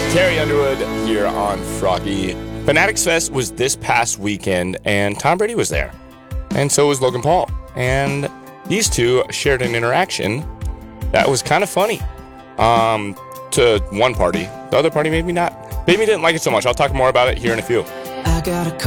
Carrie Underwood here on Froggy. Fanatics Fest was this past weekend, and Tom Brady was there. And so was Logan Paul. And these two shared an interaction that was kind of funny to one party. The other party maybe not. Maybe didn't like it so much. I'll talk more about it here in a few. I got a